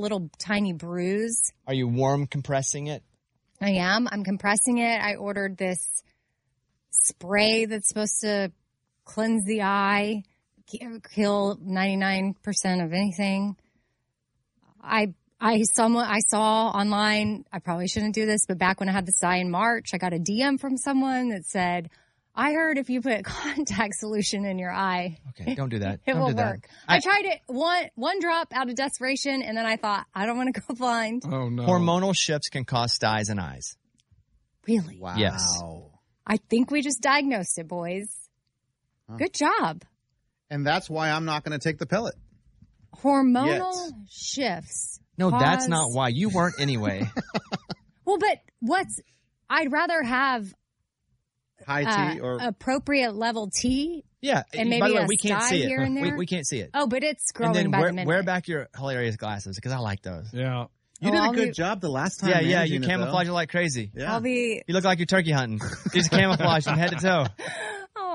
little tiny bruise. Are you warm compressing it? I am. I'm compressing it. I ordered this spray that's supposed to cleanse the eye, kill 99% of anything. I saw online, I probably shouldn't do this, but back when I had this eye in March, I got a DM from someone that said, I heard if you put contact solution in your eye, okay, don't do that. It don't will do that. work. I tried it one drop out of desperation, and then I thought, I don't want to go blind. Oh, no. Hormonal shifts can cause styes and eyes. Really? Wow. Yes. I think we just diagnosed it, boys. Good job. And that's why I'm not going to take the pellet. Hormonal shifts. No, that's not why. You weren't anyway. Well, but I'd rather have high T or appropriate level T. Yeah. And maybe by the way, a we can't sty see it. here and there. We can't see it. Oh, but it's growing and then by the minute. wear back your hilarious glasses because I like those. Yeah. You did a good job the last time. Yeah, you managing it, camouflage though. it like crazy. Yeah. I'll be. You look like you're turkey hunting. You just camouflage from head to toe.